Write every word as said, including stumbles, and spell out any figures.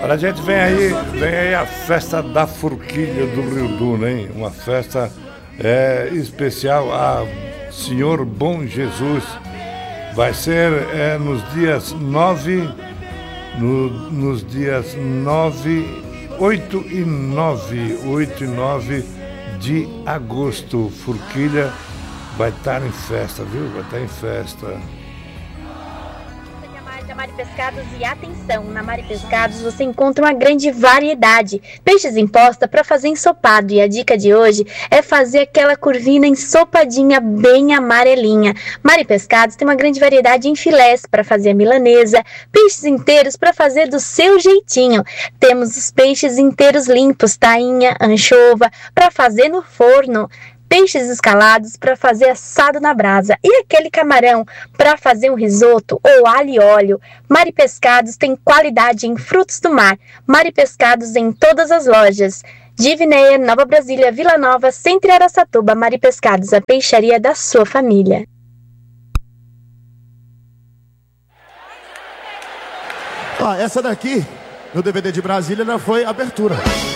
Olha, gente, vem aí, vem aí a festa da forquilha do Rio Duna, hein? Uma festa é, especial a Senhor Bom Jesus. Vai ser é, nos dias nove, no, nos dias nove, oito e nove, oito e nove de agosto. Forquilha vai estar em festa, viu? Vai estar em festa. Mari Pescados, e atenção, na Mari Pescados você encontra uma grande variedade. Peixes em posta para fazer ensopado, e a dica de hoje é fazer aquela curvina ensopadinha bem amarelinha. Mari Pescados tem uma grande variedade em filés para fazer a milanesa, peixes inteiros para fazer do seu jeitinho. Temos os peixes inteiros limpos, tainha, anchova, para fazer no forno. Peixes escalados para fazer assado na brasa e aquele camarão para fazer um risoto ou alho e óleo. Mari Pescados tem qualidade em frutos do mar. Mari Pescados em todas as lojas. Divinéia, Nova Brasília, Vila Nova, Centro e Araçatuba. Mari Pescados, a peixaria da sua família. Ah, essa daqui, no D V D de Brasília, não foi abertura.